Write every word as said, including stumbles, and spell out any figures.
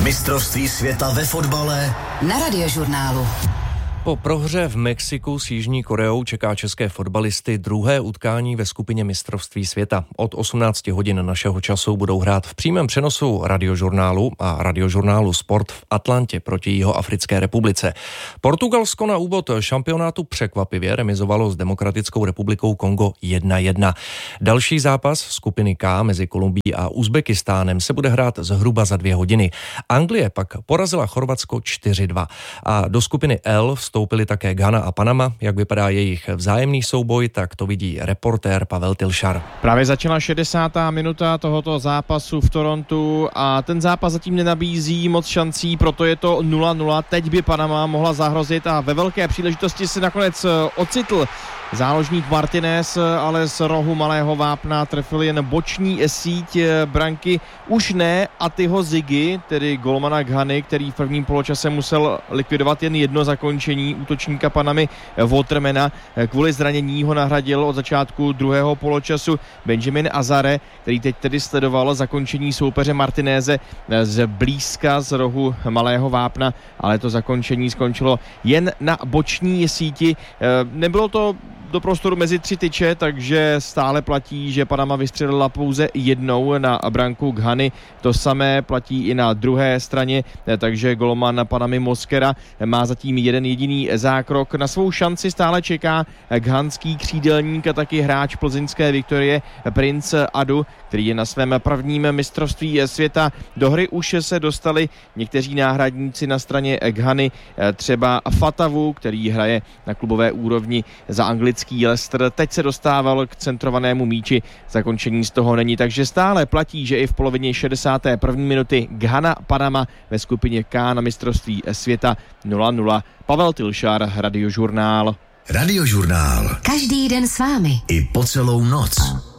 Mistrovství světa ve fotbale na Radiožurnálu. Po prohře v Mexiku s Jižní Koreou čeká české fotbalisty druhé utkání ve skupině mistrovství světa. Od osmnáct hodin našeho času budou hrát v přímém přenosu Radiožurnálu a Radiožurnálu Sport v Atlantě proti Jihoafrické republice. Portugalsko na úvod šampionátu překvapivě remizovalo s Demokratickou republikou Kongo jedna jedna. Další zápas skupiny K mezi Kolumbií a Uzbekistánem se bude hrát zhruba za dvě hodiny. Anglie pak porazila Chorvatsko čtyři dva. A do skupiny L vstoupili také Ghana a Panama. Jak vypadá jejich vzájemný souboj, tak to vidí reportér Pavel Tilšar. Právě začala šedesátá minuta tohoto zápasu v Torontu a ten zápas zatím nenabízí moc šancí, proto je to nula nula. Teď by Panama mohla zahrozit a ve velké příležitosti se nakonec ocitl záložník Martinez, ale z rohu malého vápna trefil jen boční síť branky. Už ne Atyho Ziggy, tedy golmana Ghany, který v prvním poločase musel likvidovat jen jedno zakončení útočníka Panamy Watermana. Kvůli zranění ho nahradil od začátku druhého poločasu Benjamin Azare, který teď tedy sledoval zakončení soupeře Martineze z blízka z rohu malého vápna, ale to zakončení skončilo jen na boční síti. Nebylo to do prostoru mezi tři tyče, takže stále platí, že Panama vystřelila pouze jednou na branku Ghany. To samé platí i na druhé straně, takže golman Panamy Mosquera má zatím jeden jediný zákrok. Na svou šanci stále čeká ghanský křídelník a taky hráč plzeňské Viktorie Prince Adu, který je na svém prvním mistrovství světa. Do hry už se dostali někteří náhradníci na straně Ghany, třeba Fatavu, který hraje na klubové úrovni za anglický Leicester. Teď se dostával k centrovanému míči, zakončení z toho není, takže stále platí, že i v polovině šedesáté první minuty Ghana Panama ve skupině K na mistrovství světa nula nula. Pavel Tilšar, Radiožurnál. Radiožurnál. Každý den s vámi. I po celou noc.